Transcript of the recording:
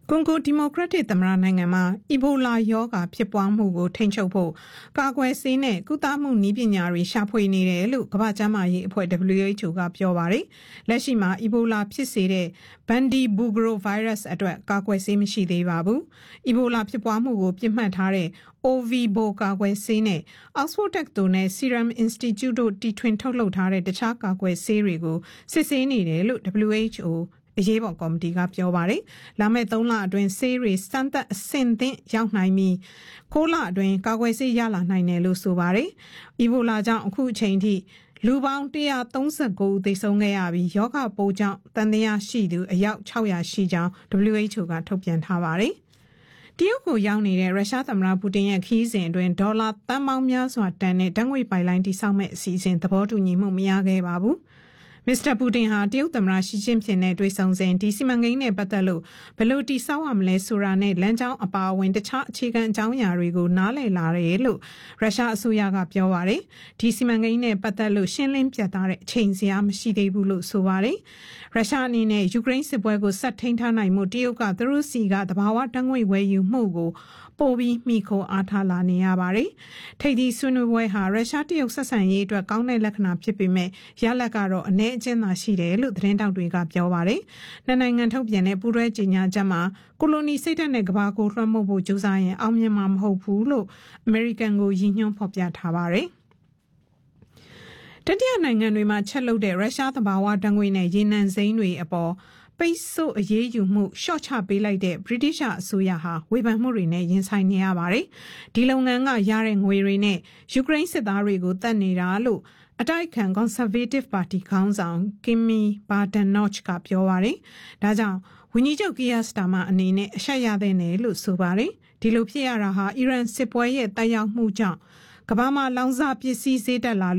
ကွန်ဂိုဒီမိုကရက်တစ်သမ္မတနိုင်ငံမှာအီဘိုလာရောဂါဖြစ်ပွားမှုကိုထိန်းချုပ်ဖို့ကာကွယ်ဆေးနဲ့ကုသမှုနည်းပညာတွေရှာဖွေနေတယ်လို့ကမ္ဘာ့ကျန်းမာရေးအဖွဲ့ WHO ကပြောပါတယ်။လက်ရှိမှာအီဘိုလာဖြစ်စေတဲ့ Bundibugyo virus အတွက်ကာကွယ်ဆေးမရှိသေးပါဘူး။အီဘိုလာဖြစ်ပွားမှုကိုပြစ်မှတ်ထားတဲ့ OVibo ကာကွယ်ဆေးနဲ့ Oxford တက္ကသိုလ်နဲ့ Serum Institute တို့တီထွင်ထုတ်လုပ်ထားတဲ့တခြားကာကွယ်ဆေးတွေကိုစစ်ဆေးနေတယ်လို့ WHOအရေးပေါ်ကော်မတီကပြောပါတယ်။လာမယ့်3လအတွင်းဆေးတွေစမ်းသပ်အဆင့်သင့်ရောက်နိုင်ပြီး9လအတွင်းကာကွယ်ဆေးရလာနိုင်တယ်လို့ဆိုပါတယ်။အီဘိုလာကြောင့်အခုအချိန်ထိလူပေါင်း139ဦးသေဆုံးခဲ့ရပြီးယောဂပိုးကြောင့်တန်တရားရှိသူအယောက်600ရှိကြောင်း WHO ကထုတ်ပြန်ထားပါတယ်။တရုတ်ကိုရောက်နေတဲ့ရုရှားသမ္မတပူတင်ရဲ့ခီးစဉ်အတွင်းဒေါ်လာသန်းပေါင်းများစွာတန်တဲ့ဓာတ်ငွေ့ပိုက်လိုင်းတိစောက်မဲ့အစီအစဉ်သဘောတူညီမှုမရခဲ့ပါဘူး။မစ္စတာပူတင်ဟာတရုတ်သမ္မတရှီကျင်းဖျင်နဲ့တွေ့ဆုံစဉ်ဒီစီမံကိန်းနဲ့ပတ်သက်လို့ဘယ်လိုတိစောက်ရမလဲဆိုတာနဲ့လမ်းကြောင်းအပါအဝင်တခြားအခြေခံအကြောင်းအရာတွေကိုနားလည်လာတယ်လို့ရုရှားအစိုးရကပြောပါတယ်။ဒီစီမံကိန်းနဲ့ပတ်သက်လို့ရှင်းလင်းပြတ်သားတဲ့အချိန်စရာမရှိသေးဘူးလို့ဆိုပါတယ်။ရုရှားအနေနဲ့ယူကရိန်းစစ်ပွဲကိုဆက်ထိန်းထားနိုင်မှုတရုတ်ကသူတို့စီကသဘာဝဓာတ်ငွေ့ဝယ်ယူမှုကိုပိုပြီးမိခိုအားထားလာနေရပါတယ်။ထိပ်သီးဆွေးနွေးပွဲဟာရုရှားတရုတ်ဆက်ဆံရေးအတွက်ကောင်းတဲ့လက္ခဏာဖြစ်ပေမဲ့ရလဒ်ကတော့အနည်းအကျဉ်းသာရှိတယ်လို့သတင်းတောက်တွေကပြောပါတယ်။နှစ်နိုင်ငံထုတ်ပြန်တဲ့ပူးတွဲကြေညာချက်မှာကိုလိုနီစိတ်ဓာတ်နဲ့ကမ္ဘာကိုလွှမ်းမိုးဖို့ကြိုးစားရင်အောင်မြင်မှာမဟုတ်ဘူးလို့အမေရိကန်ကိုရည်ညွှန်းဖော်ပြထားပါတယ်။တတိယနိုင်ငံတွေမှာချက်လုပ်တဲ့ရုရှားသဘာဝဓာတ်ငွေ့နဲ့ရေနံစိမ်းတွေအပေါ်ပိတ်ဆို့အရေးယူမှုရှော့ချပေးလိုက်တဲ့ဗြိတိရှအစိုးရဟာဝေဖန်မှုတွေနဲ့ရင်ဆိုင်နေရပါတယ်။ဒီလုပ်ငန်းကရတဲ့ငွေတွေနဲ့ယူကရိန်းစစ်သားတွေကိုတတ်နေတာလို့အတိုက်အခံ Conservative Party ခေါင်းဆောင် Kimi Badenoch ကပြောပါတယ်။ဒါကြောင့်ဝန်ကြီးချုပ် Keir Starmer အနေနဲ့အရှက်ရတဲ့နယ်လို့ဆိုပါတယ်။ဒီလိုဖြစ်ရတာဟာအီရန်စစ်ပွဲရဲ့တိုက်ရောက်မှုကြောင့်ကမ္ဘာမှာလောင်စာပစ္စည်းဈေးတက်လာ